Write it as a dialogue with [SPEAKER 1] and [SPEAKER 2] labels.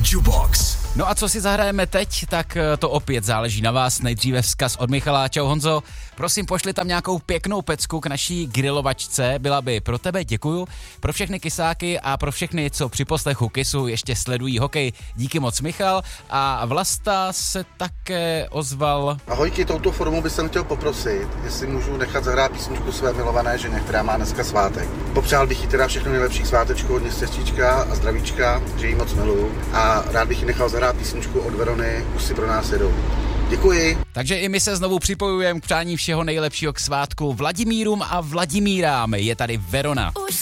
[SPEAKER 1] Jukebox.
[SPEAKER 2] No a co si zahrajeme teď, tak to opět záleží na vás. Nejdříve vzkaz od Michala. Čau Honzo, prosím pošli tam nějakou pěknou pecku k naší grilovačce, byla by pro tebe, děkuju. Pro všechny kysáky a pro všechny, co při poslechu Kisu ještě sledují hokej, díky moc Michal. A Vlasta se také ozval.
[SPEAKER 3] Ahojky, touto formou bych chtěl poprosit, jestli můžu nechat zahrát písničku své milované ženě, která má dneska svátek. Popřál bych jí teda všechno nejlepší svátečku, hodně štěstíčka a zdravíčka, že jí moc miluju. A rád bych jí nechal zahrát písničku od Verony, už si pro nás jedou. Děkuji.
[SPEAKER 2] Takže i my se znovu připojujeme k přání všeho nejlepšího k svátku Vladimírům a Vladimírám. Je tady Verona.